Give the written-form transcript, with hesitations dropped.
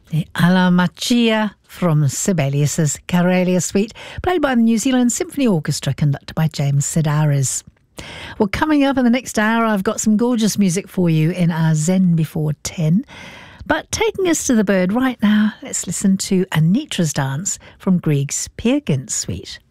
The Alla Macia from Sibelius's Karelia Suite, played by the New Zealand Symphony Orchestra, conducted by James Sedaris. Well, coming up in the next hour, I've got some gorgeous music for you in our Zen Before 10. But taking us to the bird right now, let's listen to Anitra's Dance from Grieg's Peer Gynt Suite.